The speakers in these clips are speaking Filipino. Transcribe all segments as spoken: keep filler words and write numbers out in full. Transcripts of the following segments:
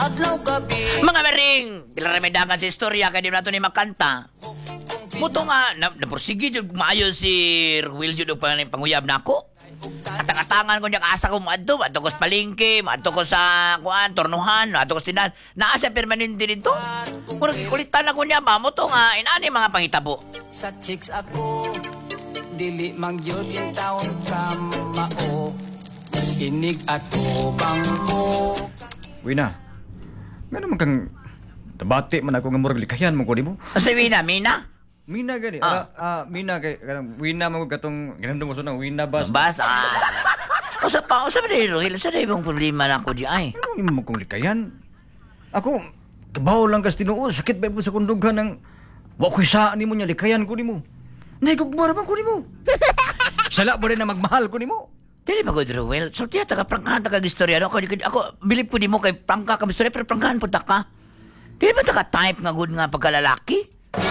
Mga mering, kilaramidagan sa istorya kaya di na ito ni makanta. Muto nga, na, napursigi dyan maayo si Ruel dyan pang panguyab na ako. Katang-katangan ko niya kaasa ko maadto, maadto ko sa palengke, maadto ko sa kuan, tornuhan, maadto ko sa tinan. Naasa permanente dito. Kung nagkulitan ako niya ba, muto nga, inani mga pangitabo. Sa chicks ako, dili mangyod yung taon kamao. Inig ato bangko. Wina, nga naman kang tabati man ako nga murag likayan mo ko di mo. Sa Mina, Mina? Mina gani, Ah. ah, ah Mina kay kanang Wina mo katong ganando mo sunang Wina bas. Bas, ah. O sa pa, o sa ba rin, Ruel, sa rin mong problema na ako di ay. Ano imo mo kong likayan? Ako kabaw lang kas Tinuo, sakit ba po sa kundughan ng wa ko sa nimo nya likayan ko nimo. Naigugmara man ko nimo. Sala ba rin na magmahal ko nimo? Dili magod, Ruel. Sultiya, taga prangkahan, taga istorya. Ako, ako, bilip ko di mo kay prangka ka istorya, pero prangkahan po taka. Dili ba taga type nga good nga pagkalalaki?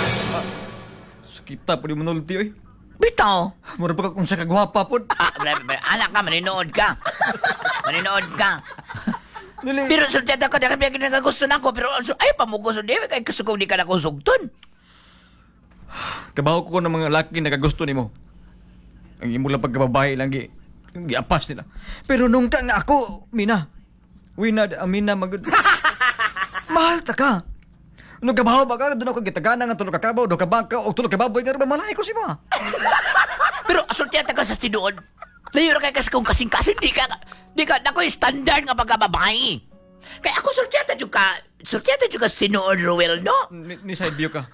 Sakita po di manulti oy. Bitaw. Mura pa ka kung sa kagwapa po. Ah, bla, bla, anak ka, maninood ka. Maninood ka. Dili. Pero sultiya, taga taga biya kinagagusto na ako, pero also, ay, pamugo so di, kay kusugong di ka na kusugton. Kabaw ko ng mga laki na kagusto nimo. Ang imo lang pagkababae lang gi giapas nila. Pero nung ka nga ako, Mina. Wina, Amina, magud. Mahal ta ka. Nung kabaho ba ka, doon ako gitagana nga tulog kakabaw, do ka bangka, o tulog kababoy nga rin malay ko si mo. Pero sultiya, taga sa tinuod. Layo na kay kasi kung kasing-kasing, di ka, di ka, na ko yung standard nga pagkababae. Kaya ako sultiya, tayo ka, sultiya, tayo ka sa tinuod, Ruel, no? Ni, ni side view ka.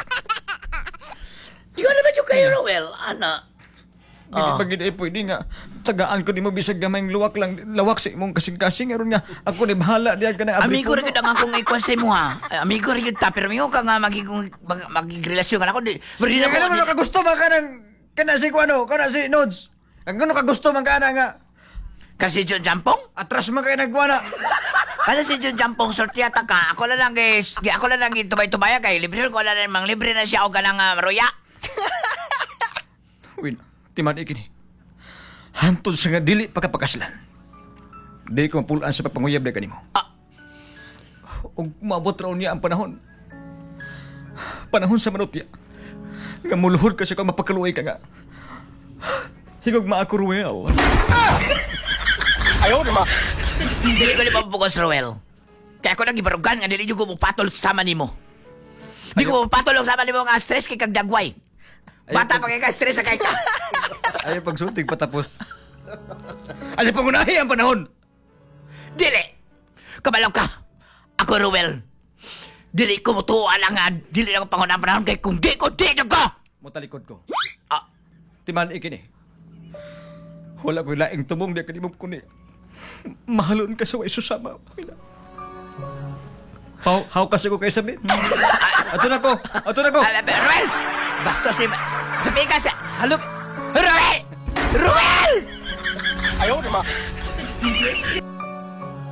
Di ko naman yung kayo, Ruel, ana. Dili Oh. pag hindi pwede nga tagaan ko di mo bisag gamay luwak lang lawak sa imong kasing-kasing aron nga ako ni bahala diya ka na Amigo rin kita nga kung ikon sa mo, ha? Ay, amigo rin kita, pero amigo ka nga magiging, mag, magiging relasyon ka na ako. Di, pero di na Ano ako, ano ka gusto man ka nang kana si kuano kana si Nodes. Ang ano ka gusto man ka na nga kasi John Jampong? atras man kay nagkuana. Ano si John Jampong, sortiyata ka? Ako lang lang, guys. Ako lang lang tubay-tubaya kay libre ko lang mang libre na siya o ganang uh, maruya. Win, timan ikini. Hantod sa nga dili pagkapakaslan. Dili ko mapulaan sa pagpanguyab na kanimo. Ah. Og maabot raw niya ang panahon. Panahon sa manutya. Nga muluhod ka siya kung mapakaluay ka nga. Higog maako Ruel. Ayaw naman. Dili ko ni mapapugos, Roel. Kaya ako nang ibarugan nga dili ko mo patol sama nimo. Di ko mo patol sama nimo nga stress kay kag dagway. Bata pa kay ka stress sa kay ka. Ayaw pagsultig patapos. Ayaw pangunahi ang panahon. Dili. Kabalaw ka. Ako, Roel. Dili ko mo tuwa lang nga. Dili lang pangunang panahon kay kung di ko, di ko! Mutalikod ko. Ah, Timan ikini. Wala ko laing tumong di kanimo ko ni. Mahalon ka sa way susama. How, how kasi ko kayo sabi? Ato na ko! Ato na ko! ah, Roel! Bastos si... Sabi ka sa... Halok! Roel! Roel! Ayaw naman.